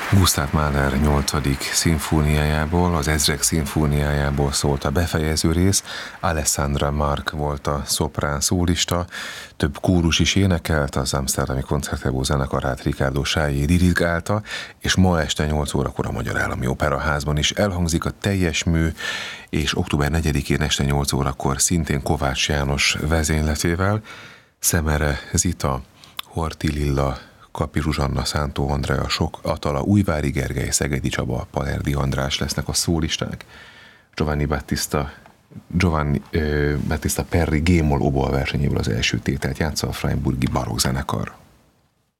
Gustav Mahler 8. szimfóniájából, az Ezrek szimfóniájából szólt a befejező rész. Alessandra Mark volt a szoprán szólista, több kórus is énekelt, az Amsterdami Concertgebouw zenekarát Ricardo Chailly dirigálta, és ma este 8 órakor a Magyar Állami Operaházban is elhangzik a teljes mű, és október 4-én este 8 órakor szintén Kovács János vezényletével Szemere Zita, Horthy Lilla, Kapi Zsuzsanna, Szántó Andrea, Sok Atala, Újvári Gergely, Szegedi Csaba, Palerdi András lesznek a szólisták. Giovanni Battista Perri G-moll oboa versenyéből az első tételt játsza a Freiburgi Barokkzenekar.